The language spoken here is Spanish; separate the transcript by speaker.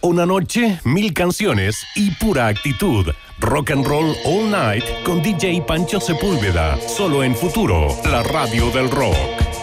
Speaker 1: Una noche, 1000 canciones y pura actitud. Rock and Roll All Night con DJ Pancho Sepúlveda. Solo en Futuro, la radio del rock.